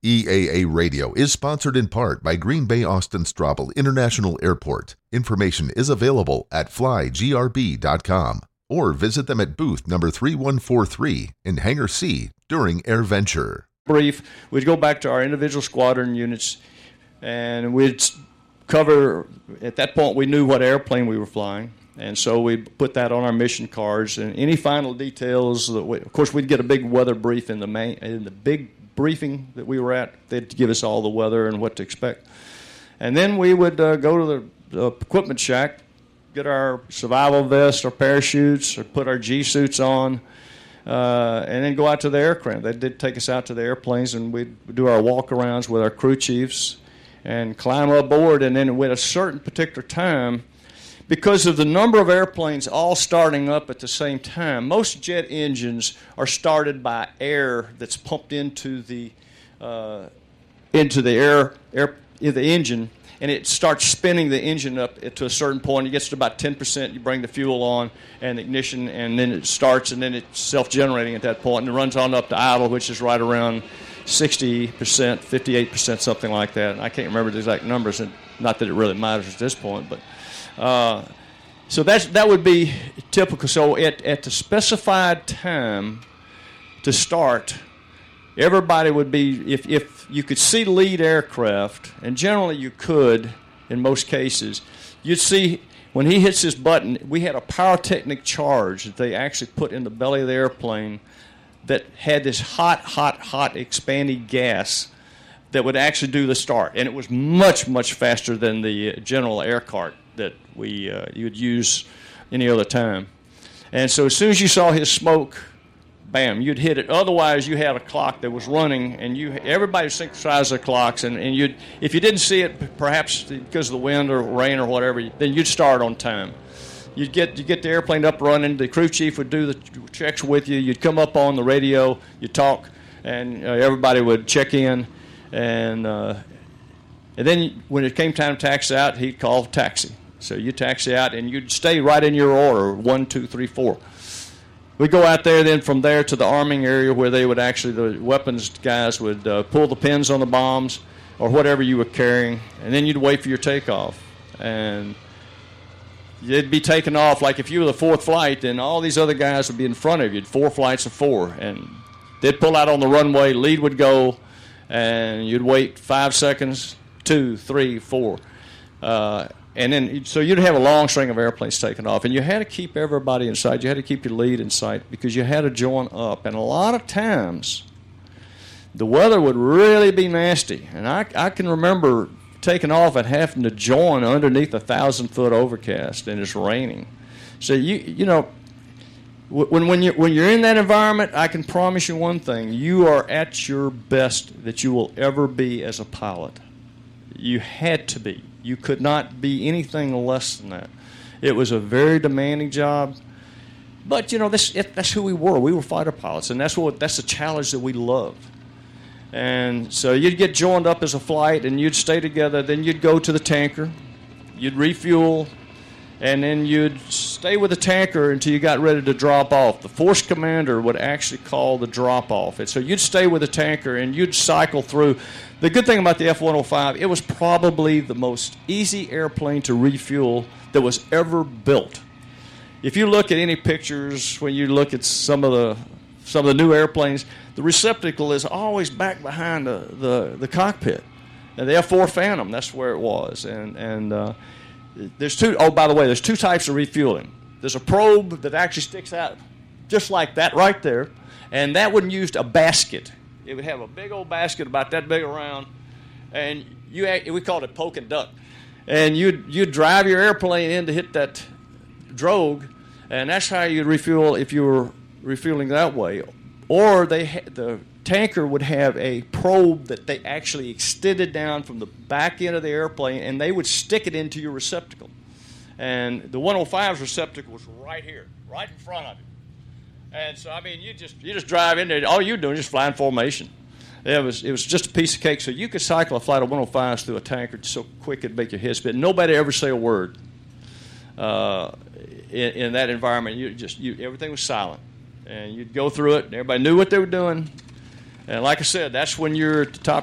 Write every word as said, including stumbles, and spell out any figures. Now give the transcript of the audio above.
E A A Radio is sponsored in part by Green Bay Austin Straubel International Airport. Information is available at fly g r b dot com or visit them at booth number three one four three in Hangar C during AirVenture. Brief, we'd go back to our individual squadron units, and we'd cover, at that point we knew what airplane we were flying, and so we'd put that on our mission cards, and any final details, that we, of course we'd get a big weather brief in the main, in the big briefing that we were at. They'd give us all the weather and what to expect. And then we would uh, go to the uh, equipment shack, get our survival vests, our parachutes, or put our G suits on, uh, and then go out to the aircraft. They did take us out to the airplanes, and we'd do our walk-arounds with our crew chiefs and climb aboard. And then at a certain particular time, because of the number of airplanes all starting up at the same time, most jet engines are started by air that's pumped into the uh, into the air air in the engine, and it starts spinning the engine up to a certain point. It gets to about ten percent. You bring the fuel on and the ignition, and then it starts, and then it's self-generating at that point, and it runs on up to idle, which is right around sixty percent, fifty-eight percent, something like that. I can't remember the exact numbers, and not that it really matters at this point, but. Uh, so that's, that would be typical. So at, at the specified time to start, everybody would be, if, if you could see lead aircraft, and generally you could in most cases, you'd see when he hits this button, we had a pyrotechnic charge that they actually put in the belly of the airplane that had this hot, hot, hot expanding gas that would actually do the start. And it was much, much faster than the general air cart that we uh, you would use any other time. And so as soon as you saw his smoke, bam, you'd hit it. Otherwise, you had a clock that was running, and you everybody synchronized their clocks. And, and you'd if you didn't see it, perhaps because of the wind or rain or whatever, then you'd start on time. You'd get you get the airplane up running. The crew chief would do the checks with you. You'd come up on the radio. You'd talk, and uh, everybody would check in. And uh, and then when it came time to taxi out, he'd call taxi. So you taxi out, and you'd stay right in your order, one, two, three, four. We'd go out there, then from there to the arming area where they would actually, the weapons guys would uh, pull the pins on the bombs or whatever you were carrying, and then you'd wait for your takeoff. And you'd be taken off, like if you were the fourth flight, then all these other guys would be in front of you, four flights of four. And they'd pull out on the runway, lead would go, and you'd wait five seconds, two, three, four. Uh, and then, so you'd have a long string of airplanes taking off, and you had to keep everybody in sight. You had to keep your lead in sight because you had to join up. And a lot of times, the weather would really be nasty. And I, I can remember taking off and having to join underneath a thousand-foot overcast, and it's raining. So, you you know, when, when, you, when you're in that environment, I can promise you one thing. You are at your best that you will ever be as a pilot. You had to be. You could not be anything less than that. It was a very demanding job. But, you know, this, it, that's who we were. We were fighter pilots, and that's what that's the challenge that we loved. And so you'd get joined up as a flight, and you'd stay together. Then you'd go to the tanker. You'd refuel. And then you'd stay with the tanker until you got ready to drop off. The force commander would actually call the drop-off. And so you'd stay with the tanker, and you'd cycle through. The good thing about the F one oh five, it was probably the most easy airplane to refuel that was ever built. If you look at any pictures, when you look at some of the some of the new airplanes, the receptacle is always back behind the, the, the cockpit. And the F four Phantom, that's where it was. And, and uh, there's two, oh, by the way, there's two types of refueling. There's a probe that actually sticks out just like that right there, and that one used a basket. It would have a big old basket about that big around, and you we called it poke and duck. And you'd, you'd drive your airplane in to hit that drogue, and that's how you'd refuel if you were refueling that way. Or they ha- the tanker would have a probe that they actually extended down from the back end of the airplane, and they would stick it into your receptacle. And the one oh five's receptacle was right here, right in front of you. And so, I mean, you just you just drive in there. All you're doing is just flying formation. It was it was just a piece of cake. So you could cycle a flight of one oh fives through a tanker so quick it'd make your head spin. Nobody ever say a word uh, in, in that environment. You just you everything was silent, and you'd go through it. And everybody knew what they were doing. And like I said, that's when you're at the top